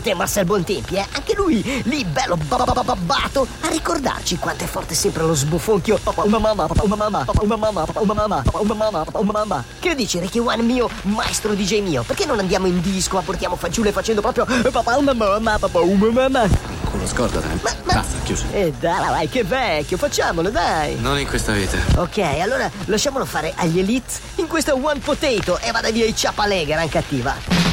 te Marcel Bontempi, anche lui lì bello babbato a ricordarci quanto è forte sempre lo sbuffonchio. Una mamma. Che dici, Ricky One mio, maestro DJ mio? Perché non andiamo in disco, ma portiamo fagiule facendo proprio mamma. Culo, scordate. Basta, chiuso. Dai, che vecchio, facciamolo, dai. Non in questa vita. Ok, allora lasciamolo fare agli Elite in questa One Potato e vada via i Ciapalega, gran cattiva.